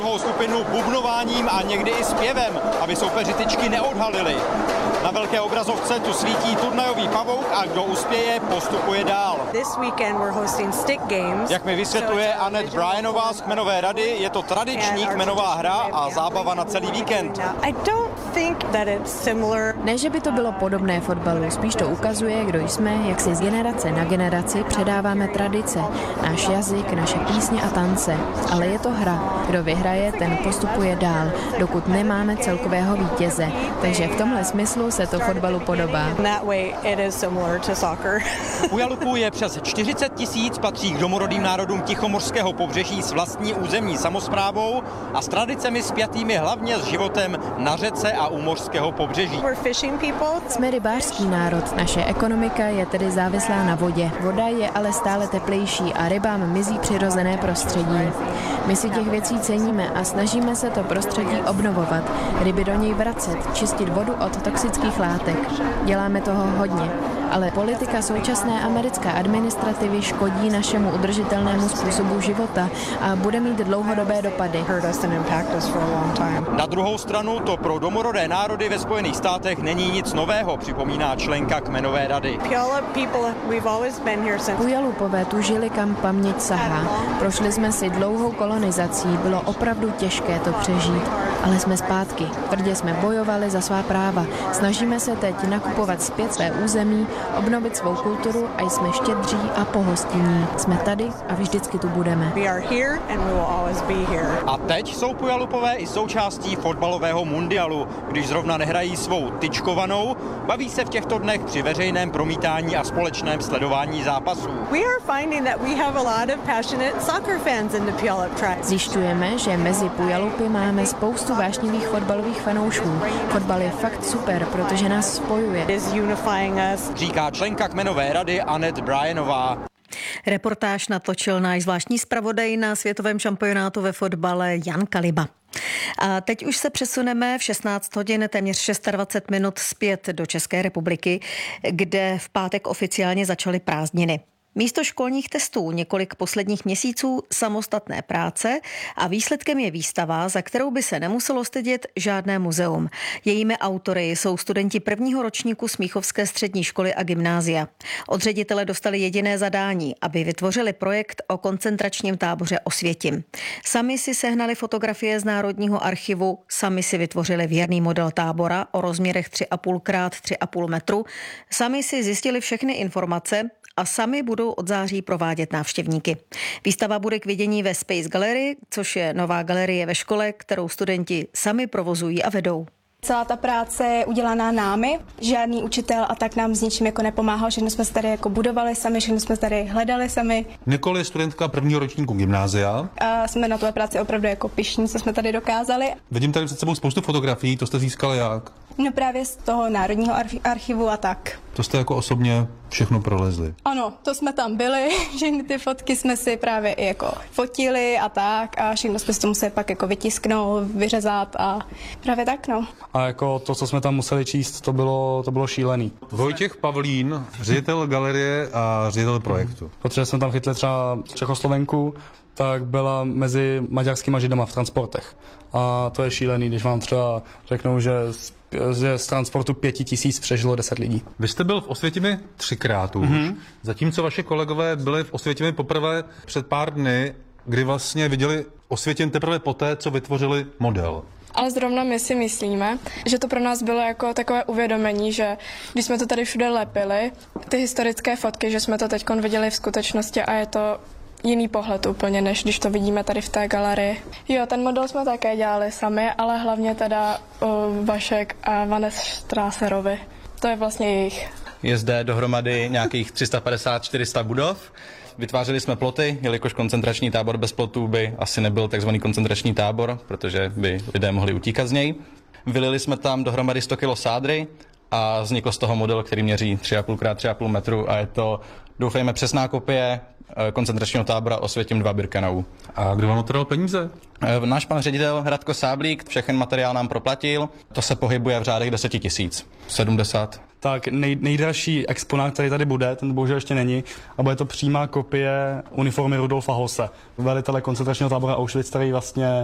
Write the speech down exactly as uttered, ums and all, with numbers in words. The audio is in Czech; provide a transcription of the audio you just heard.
Skupinu bubnováním a někdy i zpěvem, aby soupeři tyčky neodhalili. Na velké obrazovce tu svítí turnajový pavouk a kdo uspěje, postupuje dál. Jak mi vysvětluje Annette Bryanová z Kmenové rady, je to tradiční kmenová hra a zábava na celý víkend. Ne, že by to bylo podobné fotbalu, spíš to ukazuje, kdo jsme, jak si z generace na generaci předáváme tradice, náš jazyk, naše písně a tance. Ale je to hra. Kdo vyhraje, ten postupuje dál, dokud nemáme celkového vítěze. Takže v tomhle smyslu se to fotbalu podobá. U Jalupů je přes čtyřicet tisíc, patří k domorodým národům Tichomořského pobřeží s vlastní územní samosprávou a s tradicemi spjatými hlavně s životem na řece a u mořského pobřeží. Jsme rybářský národ, naše ekonomika je tedy závislá na vodě. Voda je ale stále teplejší a rybám mizí přirozené prostředí. My si těch věcí ceníme a snažíme se to prostředí obnovovat, ryby do něj vracet, čistit vodu od toxických látek. Děláme toho hodně, ale politika současné americké administrativy škodí našemu udržitelnému způsobu života a bude mít dlouhodobé dopady. Na druhou stranu to pro domorodé národy ve Spojených státech není nic nového, připomíná členka Kmenové rady. Puyalupové tu žili, kam paměť sahá. Prošli jsme si dlouhou kolonizací, bylo opravdu těžké to přežít, ale jsme zpátky. Tvrdě jsme bojovali za svá práva. Snažíme se teď nakupovat zpět své území, obnovit svou kulturu a jsme štědří a pohostinní. Jsme tady a vždycky tu budeme. A teď jsou Puyalupové i součástí fotbalového mundialu. Když zrovna nehrají svou tyčkovanou, baví se v těchto dnech při veřejném promítání a společném sledování zápasů. Zjišťujeme, že mezi Puyalupy máme spoustu vášnivých fotbalových fanoušků. Fotbal je fakt super, protože nás spojuje. Říká členka Kmenové rady Annette Bryanová. Reportáž natočil náš zvláštní zpravodaj na světovém šampionátu ve fotbale Jan Kaliba. A teď už se přesuneme v šestnáct hodin téměř dvacet šest minut zpět do České republiky, kde v pátek oficiálně začaly prázdniny. Místo školních testů několik posledních měsíců samostatné práce a výsledkem je výstava, za kterou by se nemuselo stydět žádné muzeum. Jejími autory jsou studenti prvního ročníku Smíchovské střední školy a gymnázia. Od ředitele dostali jediné zadání, aby vytvořili projekt o koncentračním táboře Osvětim. Sami si sehnali fotografie z Národního archivu, sami si vytvořili věrný model tábora o rozměrech tři a půl krát tři a půl metru, sami si zjistili všechny informace a sami budou od září provádět návštěvníky. Výstava bude k vidění ve Space Gallery, což je nová galerie ve škole, kterou studenti sami provozují a vedou. Celá ta práce je udělaná námi, žádný učitel a tak nám s ničím jako nepomáhal, všechno jsme se tady jako budovali sami, všechno jsme tady hledali sami. Nikoli je studentka prvního ročníku gymnázia. A jsme na tuhle práci opravdu jako pyšní, co jsme tady dokázali. Vidím tady před sebou spoustu fotografií, to jste získali jak? No právě z toho Národního archivu a tak. To jste jako osobně všechno prolezli? Ano, to jsme tam byli, všechny ty fotky jsme si právě i jako fotili a tak a všechno jsme si to museli pak jako vytisknout, vyřezat a právě tak, no. A jako to, co jsme tam museli číst, to bylo, to bylo šílený. Vojtěch Pavlín, ředitel galerie a ředitel projektu. Protože jsme tam chytli třeba Čechoslovenku, tak byla mezi maďarskými židama v transportech. A to je šílený, když vám třeba řeknou, že z, že z transportu pěti tisíc přežilo deset lidí. Vy jste byl v Osvětimi třikrát už, mm-hmm. zatímco vaše kolegové byli v Osvětimi poprvé před pár dny, kdy vlastně viděli Osvětim teprve poté, co vytvořili model. Ale zrovna my si myslíme, že to pro nás bylo jako takové uvědomení, že když jsme to tady všude lepili, ty historické fotky, že jsme to teď viděli v skutečnosti a je to jiný pohled úplně, než když to vidíme tady v té galerii. Jo, ten model jsme také dělali sami, ale hlavně teda uh, Vašek a Vanes Strasserovi. To je vlastně jejich. Je zde dohromady nějakých tři sta padesát čtyři sta budov. Vytvářeli jsme ploty, jelikož koncentrační tábor bez plotů by asi nebyl takzvaný koncentrační tábor, protože by lidé mohli utíkat z něj. Vylili jsme tam dohromady sto kilo sádry a vznikl z toho model, který měří tři a půl krát tři a půl metru a je to, doufejme, přesná kopie koncentračního tábora Osvětim dva Birkenau. A kdo vám otral peníze? Náš pan ředitel Radko Sáblík všechen materiál nám proplatil. To se pohybuje v řádech deset tisíc. sedmdesát. Tak nej, nejdražší exponát, který tady bude, ten bohužel ještě není, a bude to přímá kopie uniformy Rudolfa Hose, velitele koncentračního tábora Auschwitz, který vlastně